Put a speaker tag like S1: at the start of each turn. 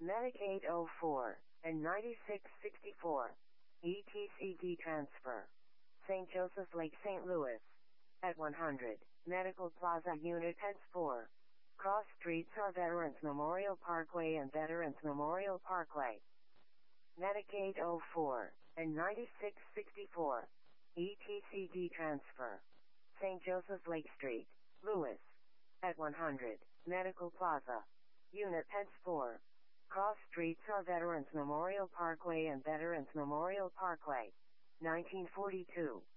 S1: Medic 804 and 9664. ETCD transfer. St. Joseph Lake, St. Louis. At 100. Medical Plaza Unit Heads 4. Cross streets are Veterans Memorial Parkway and Veterans Memorial Parkway. Medic 804 and 9664. ETCD transfer. St. Joseph Lake Street, Louis. At 100. Medical Plaza. Unit Heads 4. Cross streets are Veterans Memorial Parkway and Veterans Memorial Parkway. 1942.